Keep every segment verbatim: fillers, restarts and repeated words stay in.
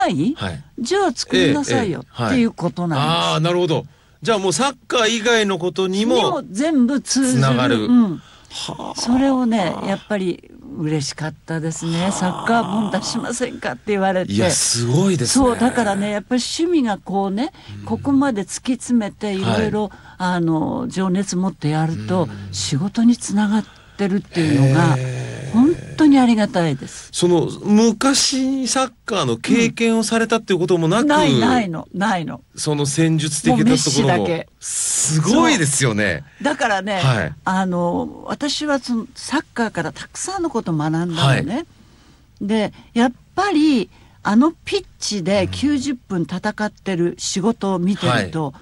い、はい、じゃあ作りなさいよ、ええええ、っていうことなんです。 ああ、なるほど。じゃあもうサッカー以外のことにも、にも全部通ずる、 つながる、 うん、それをねやっぱり嬉しかったですね。サッカー本出しませんかって言われて。 いやすごいですね。 そうだからねやっぱり趣味がこうね、うん、ここまで突き詰めていろいろあの情熱持ってやると、うん、仕事につながってるっていうのが本当にありがたいです。 その昔サッカーの経験をされたっていうこともなく、うん、 ないないのないの。 その戦術的なところもすごいですよね。 だからね、はい、あの私はそのサッカーからたくさんのことを学んだのね、はい、でやっぱりあのピッチできゅうじゅっぷん戦ってる仕事を見てると、はい、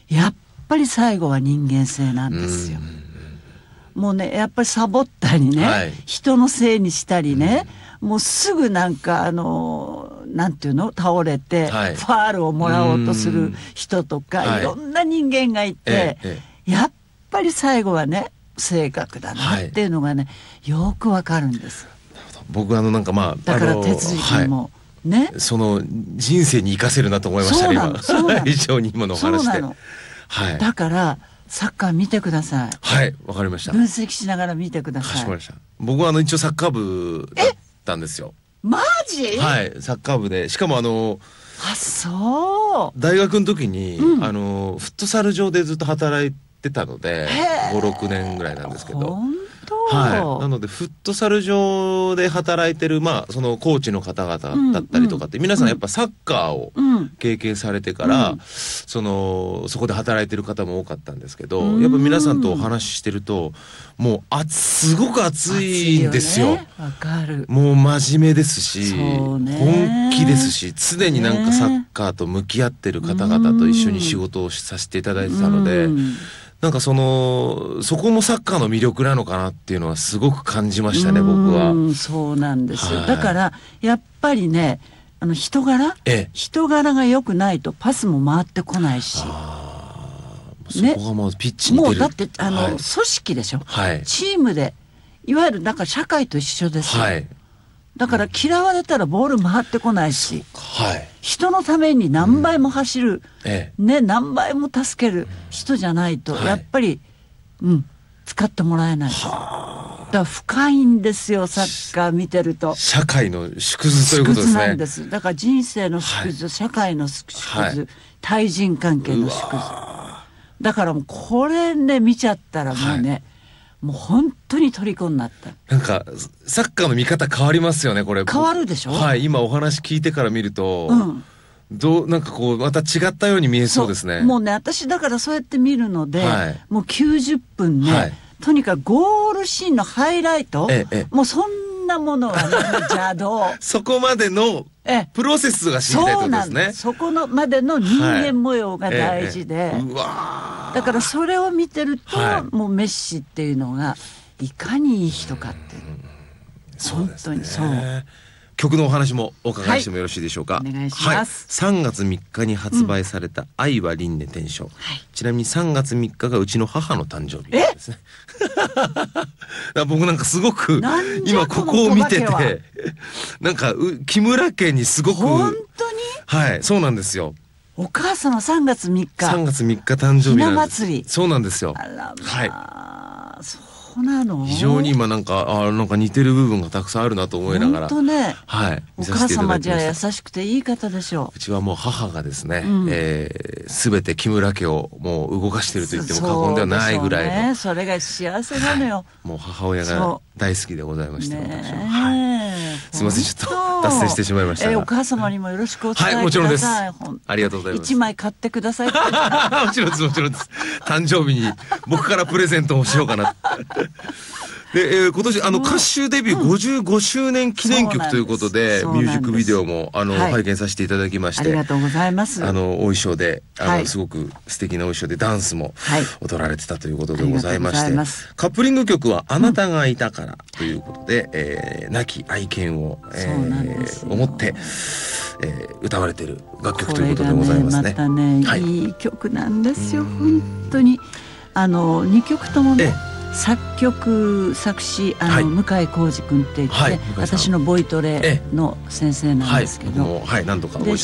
やっぱり最後は人間性なんですよ。もうねやっぱりサボったりね、はい、人のせいにしたりね、うん、もうすぐなんかあのなんていうの倒れて、はい、ファールをもらおうとする人とか、はい、いろんな人間がいて、ええ、やっぱり最後はね性格だなっていうのがね、はい、よくわかるんです。 僕あのなんかまあだから哲司君も、はい、ねその人生に生かせるなと思いましたね今非常に今のお話で。 はい、だからサッカー見てください。 はい、わかりました。 分析しながら見てください。 かしこまりました。僕はあの一応サッカー部だったんですよ。 マジ？ はい、サッカー部で、しかもあのあ、そう。 大学の時に、うん、あのフットサル場でずっと働いてたので、ご、ろくねんぐらいなんですけど。はい、なのでフットサル場で働いてる、まあ、そのコーチの方々だったりとかって、うん、皆さんやっぱサッカーを経験されてから、うん、そのそこで働いてる方も多かったんですけど、うん、やっぱ皆さんとお話ししてるともうあすごく熱いんですよ。 わかる。 もう真面目ですし、本気ですし、常になんかサッカーと向き合ってる方々と一緒に仕事をさせていただいてたので、なんかそのそこもサッカーの魅力なのかなっていうのはすごく感じましたね、僕は。 うん、そうなんですよ。だからやっぱりね、あの人柄、ええ、人柄が良くないとパスも回ってこないし、 そこがもうピッチに出る、 もうだってあの、はい、組織でしょ、はい、チームでいわゆるなんか社会と一緒ですよ、はい、だから嫌われたらボール回ってこないし、はい、人のために何倍も走る、うんええね、何倍も助ける人じゃないと、うん、やっぱり、うん、使ってもらえない。はだから深いんですよ、サッカー見てると。 社会の縮図ということですね。縮図なんです。 だから人生の縮図、はい、社会の縮図、はい、対人関係の縮図。だからもうこれね見ちゃったらもうね、はい、もう本当に虜になった。 なんかサッカーの見方変わりますよね、これ。 変わるでしょ。 はい、今お話聞いてから見ると、うん、どうなんかこうまた違ったように見えそうですね。 もうね私だからそうやって見るので、はい、もうきゅうじゅっぷんね、はい、とにかくゴールシーンのハイライト、ええ、もうそんなものはね邪道そこまでのプロセスが知りたいってことですね。そうなんです。 そこのまでの人間模様が大事で、はいええ、うわだからそれを見てると、はい、もうメッシっていうのがいかにいい人かっていう、 本当にそう。曲のお話もお伺いしてもよろしいでしょうか。 はい、お願いします、 はい、さんがつみっかに発売された、うん、愛は輪廻転生、はい、ちなみにさんがつみっかがうちの母の誕生日ですね僕なんかすごく今ここを見ててなんか木村家にすごく本当にはいそうなんですよ。 お母様さんがつみっかさんがつみっか誕生日なんです。 ひな祭り。 そうなんですよ。 あらまあ、はい、そうなの。 非常に今なんかあなんか似てる部分がたくさんあるなと思いながら。 本当ね。 はい。 お母様じゃあ優しくていい方でしょう。 うちはもう母がですね、うんえー、全て木村家をもう動かしていると言っても過言ではないぐらいの。 そうでしょうね、それが幸せなのよ、はい、 もう母親が大好きでございまして、 ね私は、はい、すいませんちょっと脱線してしまいましたが、 えー、お母様にもよろしくお伝えください。 はいもちろんです。ありがとうございます。 一枚買ってくださいってもちろんですもちろんです。誕生日に僕からプレゼントをしようかなで、えー、今年あの歌手デビューごじゅうごしゅうねん記念曲ということで、うん、ミュージックビデオもあの、はい、拝見させていただきまして、 ありがとうございます。 あのお衣装であの、はい、すごく素敵なお衣装でダンスも踊られてたということでございまして、はい、カップリング曲はあなたがいたからということで、うんえー、亡き愛犬を、えー、思って、えー、歌われている楽曲ということでございますね。 これがねまたね、はい、いい曲なんですよ本当に。あのにきょくともね、作曲作詞あの、はい、向井浩二君って言って、はい、私のボイトレの先生なんですけど、 はい、はい、何度かご一緒